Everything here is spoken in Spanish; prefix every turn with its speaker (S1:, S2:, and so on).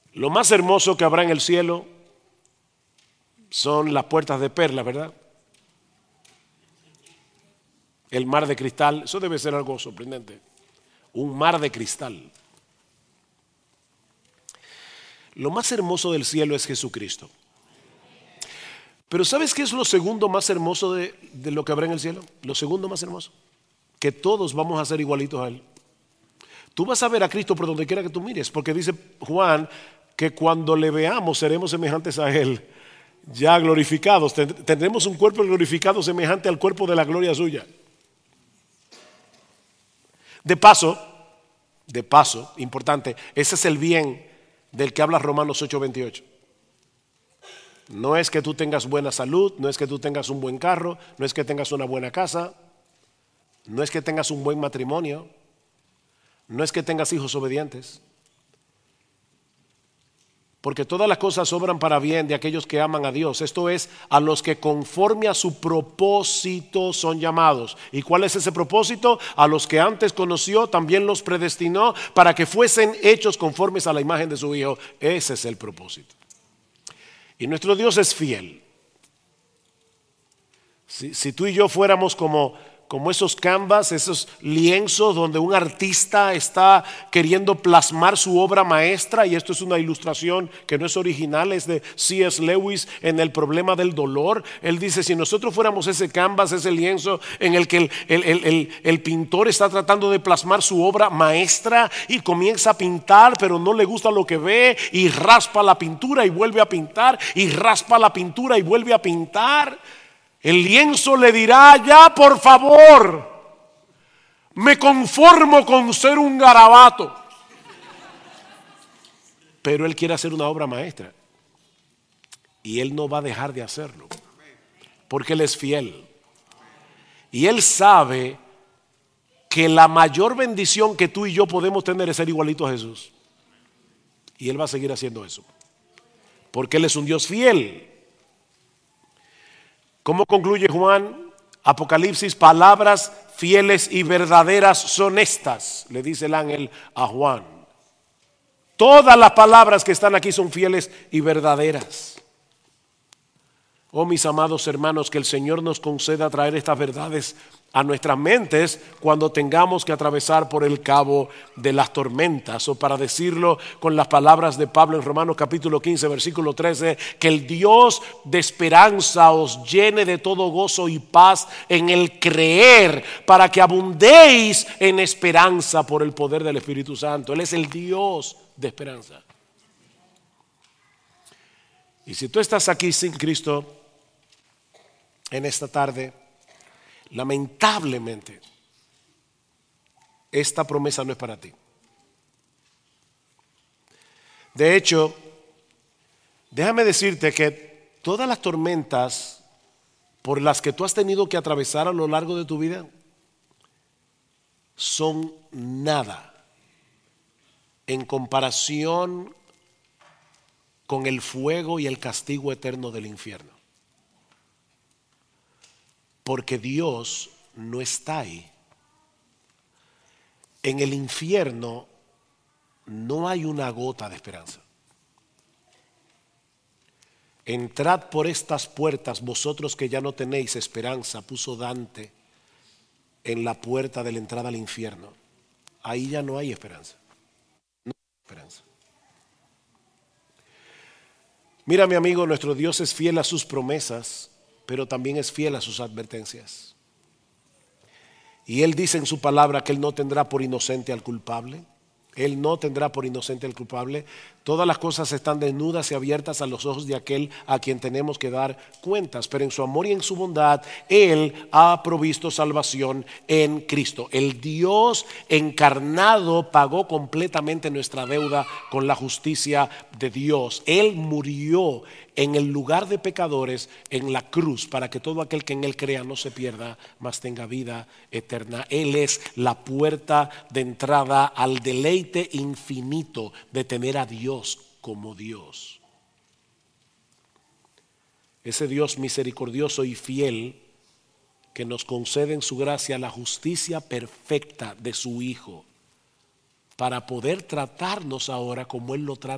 S1: Lo más hermoso que habrá en el cielo son las puertas de perla, ¿verdad? El mar de cristal, eso debe ser algo sorprendente. Un mar de cristal. Lo más hermoso del cielo es Jesucristo. Pero ¿sabes qué es lo segundo más hermoso de lo que habrá en el cielo? Lo segundo más hermoso, que todos vamos a ser igualitos a Él. Tú vas a ver a Cristo por donde quiera que tú mires, porque dice Juan que cuando le veamos seremos semejantes a Él, ya glorificados. Tendremos un cuerpo glorificado semejante al cuerpo de la gloria suya. De paso, importante, ese es el bien del que habla Romanos 8:28. No es que tú tengas buena salud, no es que tú tengas un buen carro, no es que tengas una buena casa, no es que tengas un buen matrimonio, no es que tengas hijos obedientes. Porque todas las cosas obran para bien de aquellos que aman a Dios. Esto es, a los que conforme a su propósito son llamados. ¿Y cuál es ese propósito? A los que antes conoció también los predestinó para que fuesen hechos conformes a la imagen de su Hijo. Ese es el propósito. Y nuestro Dios es fiel. Si tú y yo fuéramos como esos canvas, esos lienzos donde un artista está queriendo plasmar su obra maestra, y esto es una ilustración que no es original, es de C.S. Lewis en El problema del dolor. Él dice, si nosotros fuéramos ese canvas, ese lienzo en el que el pintor está tratando de plasmar su obra maestra y comienza a pintar, pero no le gusta lo que ve y raspa la pintura y vuelve a pintar y raspa la pintura y vuelve a pintar, el lienzo le dirá, ya por favor, me conformo con ser un garabato. Pero él quiere hacer una obra maestra y él no va a dejar de hacerlo, porque él es fiel. Y él sabe que la mayor bendición que tú y yo podemos tener es ser igualito a Jesús. Y él va a seguir haciendo eso, porque él es un Dios fiel. ¿Cómo concluye Juan? Apocalipsis, palabras fieles y verdaderas son estas, le dice el ángel a Juan. Todas las palabras que están aquí son fieles y verdaderas. Oh, mis amados hermanos, que el Señor nos conceda traer estas verdades a nuestras mentes cuando tengamos que atravesar por el cabo de las tormentas, o para decirlo con las palabras de Pablo en Romanos capítulo 15 versículo 13, que el Dios de esperanza os llene de todo gozo y paz en el creer, para que abundéis en esperanza por el poder del Espíritu Santo. Él es el Dios de esperanza. Y si tú estás aquí sin Cristo en esta tarde, lamentablemente esta promesa no es para ti. De hecho, déjame decirte que todas las tormentas por las que tú has tenido que atravesar a lo largo de tu vida son nada en comparación con el fuego y el castigo eterno del infierno. Porque Dios no está ahí. En el infierno no hay una gota de esperanza. Entrad por estas puertas vosotros que ya no tenéis esperanza, puso Dante en la puerta de la entrada al infierno. Ahí ya no hay esperanza. No hay esperanza. Mira, mi amigo, nuestro Dios es fiel a sus promesas, pero también es fiel a sus advertencias. Y Él dice en su palabra que Él no tendrá por inocente al culpable. Él no tendrá por inocente al culpable. Todas las cosas están desnudas y abiertas a los ojos de aquel a quien tenemos que dar cuentas. Pero en su amor y en su bondad, Él ha provisto salvación en Cristo. El Dios encarnado pagó completamente nuestra deuda con la justicia de Dios. Él murió en el lugar de pecadores en la cruz para que todo aquel que en Él crea no se pierda, mas tenga vida eterna. Él es la puerta de entrada al deleite infinito de tener a Dios como Dios. Ese Dios misericordioso y fiel que nos concede en su gracia la justicia perfecta de su Hijo para poder tratarnos ahora como Él lo trata